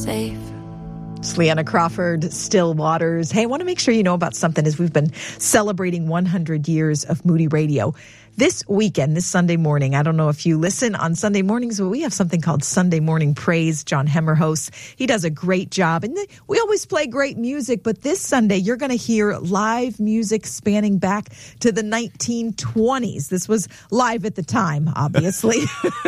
safe. It's Leanna Crawford, Still Waters. Hey, I want to make sure you know about something as we've been celebrating 100 years of Moody Radio. This weekend, this Sunday morning, I don't know if you listen on Sunday mornings, but we have something called Sunday Morning Praise. John Hemmer hosts. He does a great job. And we always play great music, but this Sunday, you're going to hear live music spanning back to the 1920s. This was live at the time, obviously.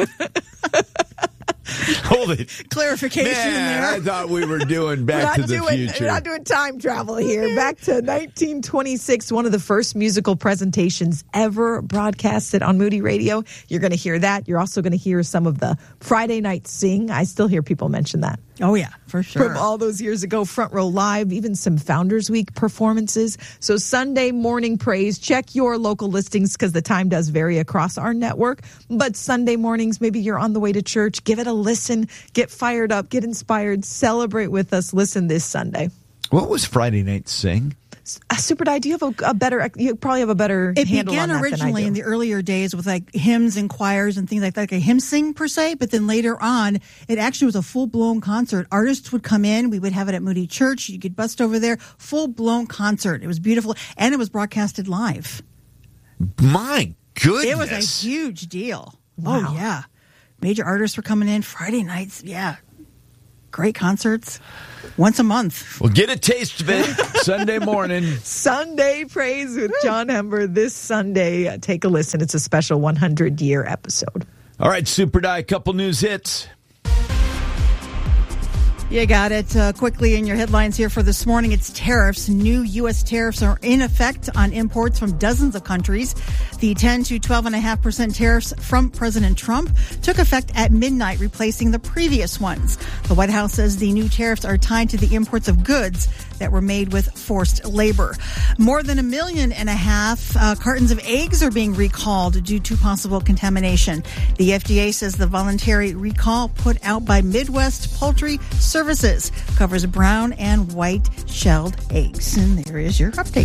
Hold it. Clarification there. I thought we were doing Back to the Future. We're not doing time travel here. Back to 1926, one of the first musical presentations ever broadcasted on Moody Radio. You're going to hear that. You're also going to hear some of the Friday Night Sing. I still hear people mention that. Oh, yeah, for sure. From all those years ago, Front Row Live, even some Founders Week performances. So Sunday Morning Praise, check your local listings because the time does vary across our network. But Sunday mornings, maybe you're on the way to church, give it a listen, get fired up, get inspired, celebrate with us. Listen this Sunday. What was Friday Night Sing? Super Di, do you have a better, you probably have a better handle on that than I do. It began originally in the earlier days with like hymns and choirs and things like that, like a hymn sing per se, but then later on, it actually was a full-blown concert. Artists would come in, we would have it at Moody Church, you could bust over there, full-blown concert. It was beautiful, and it was broadcasted live. My goodness. It was a huge deal. Wow. Oh, yeah. Major artists were coming in, Friday nights, yeah. Great concerts. Once a month. Well, get a taste of it Sunday morning. Sunday Praise with John Hemmer this Sunday. Take a listen. It's a special 100-year episode. All right, Super Di, a couple news hits. You got it. Quickly in your headlines here for this morning, it's tariffs. New U.S. tariffs are in effect on imports from dozens of countries. The 10 to 12.5% tariffs from President Trump took effect at midnight, replacing the previous ones. The White House says the new tariffs are tied to the imports of goods that were made with forced labor. More than 1.5 million cartons of eggs are being recalled due to possible contamination. The FDA says the voluntary recall put out by Midwest Poultry Services covers brown and white shelled eggs. And there is your update.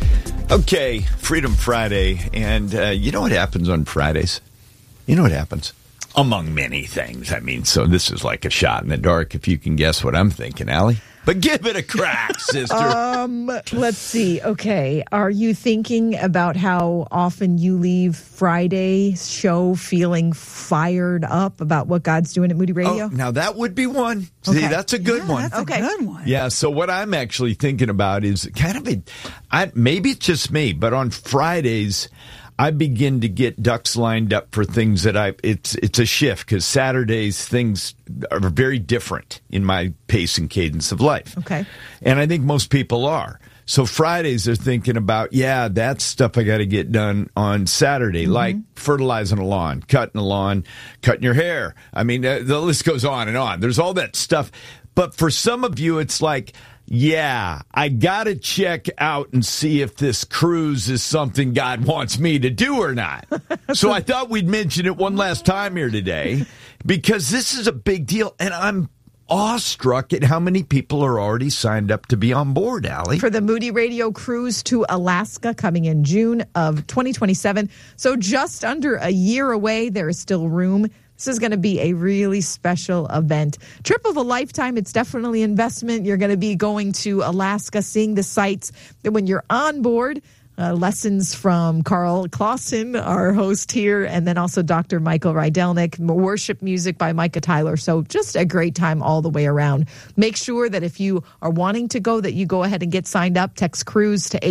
Okay, Freedom Friday. And you know what happens on Fridays? You know what happens? Among many things. I mean, so this is like a shot in the dark if you can guess what I'm thinking, Allie. But give it a crack, sister. Let's see. Okay. Are you thinking about how often you leave Friday's show feeling fired up about what God's doing at Moody Radio? Oh, now that would be one. See, Okay. that's a good one. That's a good one. Yeah, so what I'm actually thinking about is kind of maybe it's just me, but on Fridays, I begin to get ducks lined up for things that it's a shift because Saturdays things are very different in my pace and cadence of life. Okay. And I think most people are. So Fridays they're thinking about, yeah, that's stuff I got to get done on Saturday, like fertilizing a lawn, cutting your hair. I mean, the list goes on and on. There's all that stuff. But for some of you, it's like, yeah, I got to check out and see if this cruise is something God wants me to do or not. So I thought we'd mention it one last time here today because this is a big deal. And I'm awestruck at how many people are already signed up to be on board, Allie. For the Moody Radio cruise to Alaska coming in June of 2027. So just under a year away, there is still room. This is going to be a really special event. Trip of a lifetime. It's definitely investment. You're going to be going to Alaska, seeing the sights. And when you're on board, lessons from Carl Clausen, our host here, and then also Dr. Michael Rydelnik, worship music by Micah Tyler. So just a great time all the way around. Make sure that if you are wanting to go, that you go ahead and get signed up. Text CRUISE to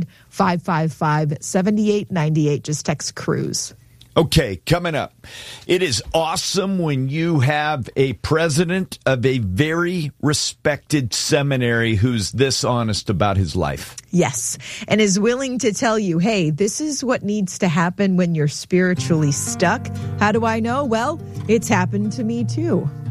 800-555-7898. Just text CRUISE. Okay, coming up. It is awesome when you have a president of a very respected seminary who's this honest about his life. Yes, and is willing to tell you, hey, this is what needs to happen when you're spiritually stuck. How do I know? Well, it's happened to me too.